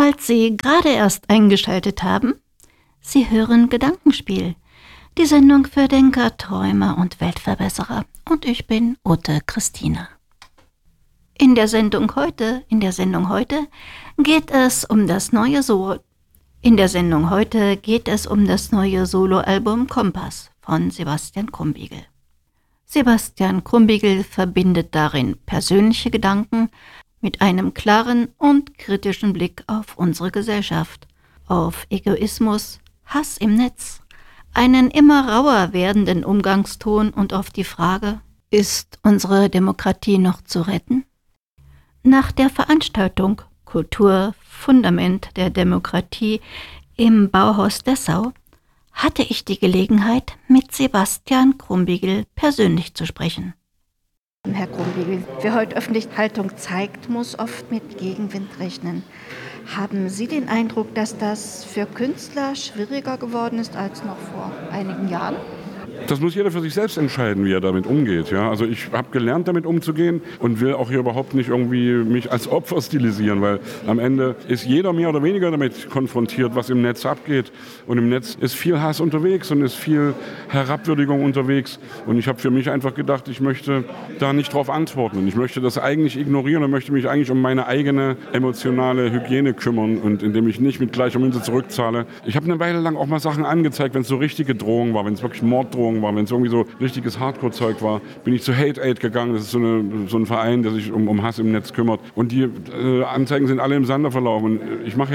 Falls Sie gerade erst eingeschaltet haben, Sie hören Gedankenspiel, die Sendung für Denker, Träumer und Weltverbesserer. Und ich bin Ute Christina. In der Sendung heute geht es um das neue Soloalbum Kompass von Sebastian Krumbiegel. Sebastian Krumbiegel verbindet darin persönliche Gedanken mit einem klaren und kritischen Blick auf unsere Gesellschaft, auf Egoismus, Hass im Netz, einen immer rauer werdenden Umgangston und auf die Frage, ist unsere Demokratie noch zu retten? Nach der Veranstaltung Kultur Fundament der Demokratie im Bauhaus Dessau hatte ich die Gelegenheit, mit Sebastian Krumbiegel persönlich zu sprechen. Herr Krumbiegel, wer heute öffentlich Haltung zeigt, muss oft mit Gegenwind rechnen. Haben Sie den Eindruck, dass das für Künstler schwieriger geworden ist als noch vor einigen Jahren? Das muss jeder für sich selbst entscheiden, wie er damit umgeht. Ja? Also ich habe gelernt, damit umzugehen und will auch hier überhaupt nicht irgendwie mich als Opfer stilisieren, weil am Ende ist jeder mehr oder weniger damit konfrontiert, was im Netz abgeht. Und im Netz ist viel Hass unterwegs und ist viel Herabwürdigung unterwegs. Und ich habe für mich einfach gedacht, ich möchte da nicht drauf antworten. Und ich möchte das eigentlich ignorieren und möchte mich eigentlich um meine eigene emotionale Hygiene kümmern und indem ich nicht mit gleicher Münze zurückzahle. Ich habe eine Weile lang auch mal Sachen angezeigt, wenn es so richtige Drohungen war, wenn es wirklich Morddrohungen war, wenn es irgendwie so richtiges Hardcore-Zeug war, bin ich zu Hate Aid gegangen. Das ist so ein Verein, der sich um Hass im Netz kümmert. Und die Anzeigen sind alle im Sande verlaufen. Und ich mache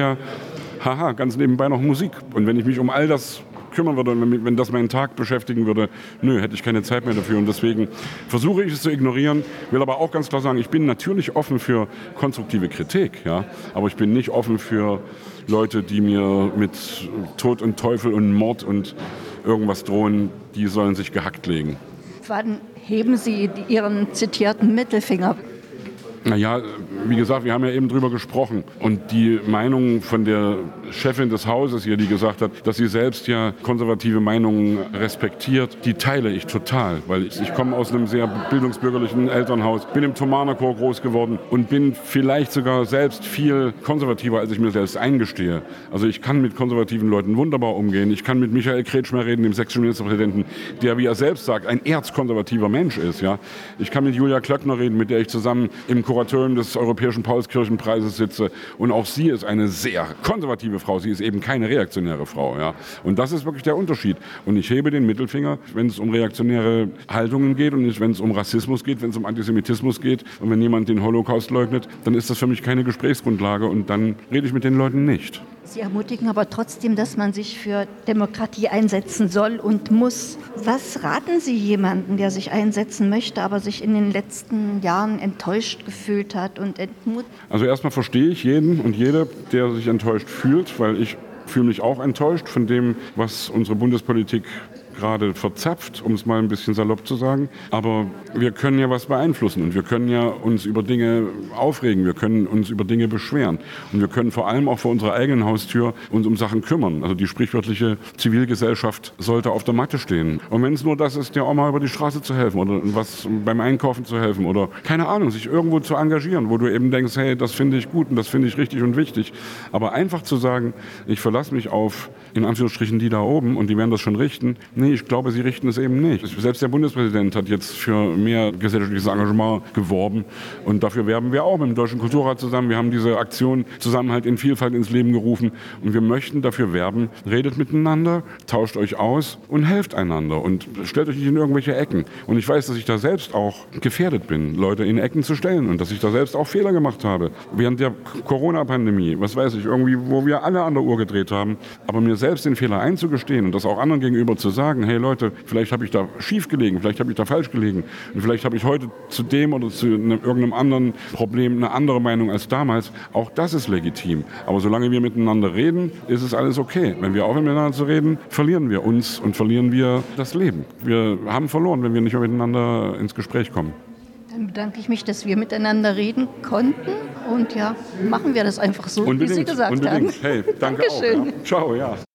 ja, ganz nebenbei noch Musik. Und wenn ich mich um all das kümmern würde und wenn das meinen Tag beschäftigen würde, hätte ich keine Zeit mehr dafür. Und deswegen versuche ich es zu ignorieren, will aber auch ganz klar sagen, ich bin natürlich offen für konstruktive Kritik, ja, aber ich bin nicht offen für Leute, die mir mit Tod und Teufel und Mord und irgendwas drohen, die sollen sich gehackt legen. Wann heben Sie Ihren zitierten Mittelfinger? Naja, wie gesagt, wir haben ja eben drüber gesprochen. Und die Meinung von der Chefin des Hauses hier, die gesagt hat, dass sie selbst ja konservative Meinungen respektiert, die teile ich total. Weil ich komme aus einem sehr bildungsbürgerlichen Elternhaus, bin im Thomanerchor groß geworden und bin vielleicht sogar selbst viel konservativer, als ich mir selbst eingestehe. Also ich kann mit konservativen Leuten wunderbar umgehen. Ich kann mit Michael Kretschmer reden, dem sächsischen Ministerpräsidenten, der, wie er selbst sagt, ein erzkonservativer Mensch ist. Ja? Ich kann mit Julia Klöckner reden, mit der ich zusammen im Kuratorium des Europäischen Paulskirchenpreises sitze. Und auch sie ist eine sehr konservative Frau. Sie ist eben keine reaktionäre Frau. Ja? Und das ist wirklich der Unterschied. Und ich hebe den Mittelfinger, wenn es um reaktionäre Haltungen geht und nicht, wenn es um Rassismus geht, wenn es um Antisemitismus geht. Und wenn jemand den Holocaust leugnet, dann ist das für mich keine Gesprächsgrundlage und dann rede ich mit den Leuten nicht. Sie ermutigen aber trotzdem, dass man sich für Demokratie einsetzen soll und muss. Was raten Sie jemandem, der sich einsetzen möchte, aber sich in den letzten Jahren enttäuscht gefühlt hat und entmutigt? Also erstmal verstehe ich jeden und jede, der sich enttäuscht fühlt, weil ich fühle mich auch enttäuscht von dem, was unsere Bundespolitik gerade verzapft, um es mal ein bisschen salopp zu sagen. Aber wir können ja was beeinflussen und wir können ja uns über Dinge aufregen, wir können uns über Dinge beschweren und wir können vor allem auch vor unserer eigenen Haustür uns um Sachen kümmern. Also die sprichwörtliche Zivilgesellschaft sollte auf der Matte stehen. Und wenn es nur das ist, der Oma über die Straße zu helfen oder was beim Einkaufen zu helfen oder keine Ahnung, sich irgendwo zu engagieren, wo du eben denkst, hey, das finde ich gut und das finde ich richtig und wichtig. Aber einfach zu sagen, ich verlasse mich auf, in Anführungsstrichen, die da oben und die werden das schon richten. Nee, ich glaube, sie richten es eben nicht. Selbst der Bundespräsident hat jetzt für mehr gesellschaftliches Engagement geworben und dafür werben wir auch mit dem Deutschen Kulturrat zusammen. Wir haben diese Aktion Zusammenhalt in Vielfalt ins Leben gerufen und wir möchten dafür werben, redet miteinander, tauscht euch aus und helft einander und stellt euch nicht in irgendwelche Ecken. Und ich weiß, dass ich da selbst auch gefährdet bin, Leute in Ecken zu stellen und dass ich da selbst auch Fehler gemacht habe. Während der Corona-Pandemie, was weiß ich, irgendwie, wo wir alle an der Uhr gedreht haben, aber mir selbst den Fehler einzugestehen und das auch anderen gegenüber zu sagen, hey Leute, vielleicht habe ich da schief gelegen, vielleicht habe ich da falsch gelegen und vielleicht habe ich heute zu dem oder zu irgendeinem anderen Problem eine andere Meinung als damals. Auch das ist legitim. Aber solange wir miteinander reden, ist es alles okay. Wenn wir aufhören miteinander zu reden, verlieren wir uns und verlieren wir das Leben. Wir haben verloren, wenn wir nicht mehr miteinander ins Gespräch kommen. Dann bedanke ich mich, dass wir miteinander reden konnten und ja, machen wir das einfach so, unbedingt, wie Sie gesagt unbedingt. haben. Hey, danke Dankeschön. auch. Ja. Ciao, ja.